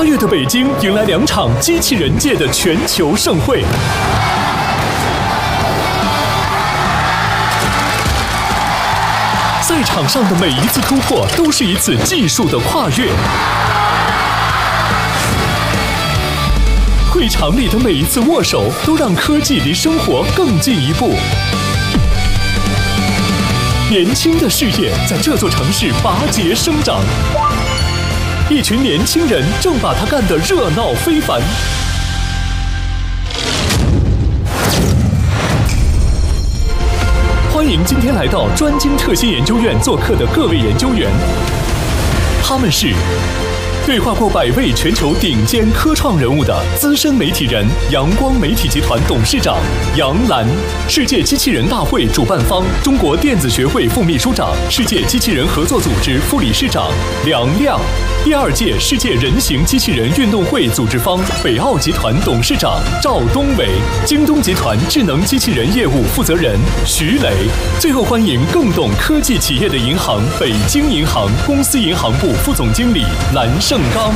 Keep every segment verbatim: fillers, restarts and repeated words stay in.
月的北京迎来两场机器人界的全球盛会。赛场上的每一次突破，都是一次技术的跨越。会场里的每一次握手，都让科技离生活更进一步。年轻的事业在这座城市拔节生长，一群年轻人正把它干得热闹非凡。欢迎今天来到专精特新研究院做客的各位研究员，他们是对话过百位全球顶尖科创人物的资深媒体人，阳光媒体集团董事长杨澜，世界机器人大会主办方中国电子学会副秘书长、世界机器人合作组织副理事长梁亮，第二届世界人形机器人运动会组织方北奥集团董事长赵东伟，京东集团智能机器人业务负责人徐磊。最后欢迎更懂科技企业的银行北京银行公司银行部副总经理蓝胜刚。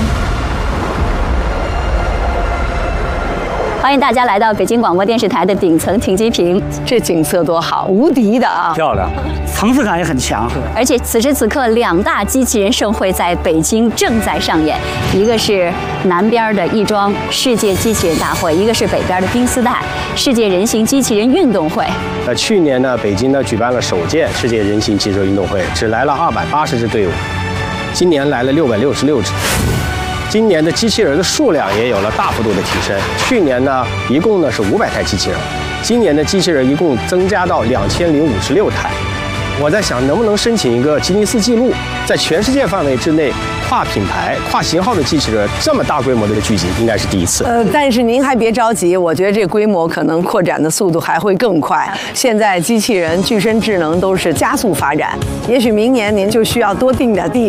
欢迎大家来到北京广播电视台的顶层停机坪， 这景色多好，无敌的啊！ 漂亮，层次感也很强。 而且此时此刻，两大机器人盛会在北京正在上演，一个是南边的亦庄世界机器人大会，一个是北边的宾斯代世界人形机器人运动会。 呃，去年呢，北京呢举办了首届世界人形机器人运动会，只来了二百八十支队伍，今年来了六百六十六支。今年的机器人的数量也有了大幅度的提升，去年呢一共呢是五百台机器人，今年的机器人一共增加到两千零五十六台。我在想，能不能申请一个吉尼斯纪录，在全世界范围之内，跨品牌、跨型号的机器人这么大规模的聚集，应该是第一次。 呃，但是您还别着急，我觉得这规模可能扩展的速度还会更快。现在机器人、具身智能都是加速发展，也许明年您就需要多订点地。